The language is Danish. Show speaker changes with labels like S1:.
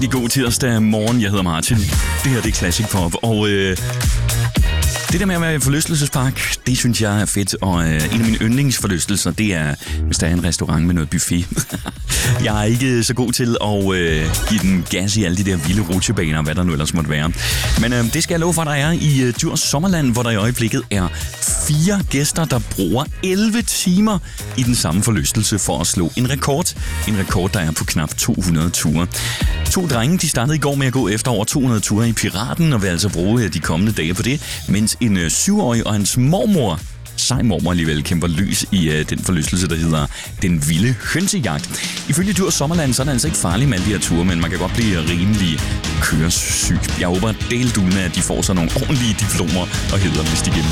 S1: rigtig god tirsdag morgen. Jeg hedder Martin. Det her, det er Classic Pop. Og det der med at være i forlystelsespark, det synes jeg er fedt. Og en af mine yndlingsforlystelser, det er, hvis der er en restaurant med noget buffet. Jeg er ikke så god til at give den gas i alle de der vilde rutsjebaner, hvad der nu ellers måtte være. Men det skal jeg love for, der er i Djurs Sommerland, hvor der i øjeblikket er 4 gæster, der bruger 11 timer i den samme forlystelse for at slå en rekord. En rekord, der er på knap 200 ture. 2 drenge, de startede i går med at gå efter over 200 ture i Piraten, og vil altså bruge de kommende dage på det, mens en 7-årig og hans mormor, sej mormor alligevel, kæmper løs i den forlystelse, der hedder Den Vilde Hønsejagt. Ifølge Djurs Sommerland, så er det altså ikke farligt med alle de her ture, men man kan godt blive rimelig køresyg. Jeg håber, at at de får så nogle ordentlige diplomer og hedder, hvis de gennemfører.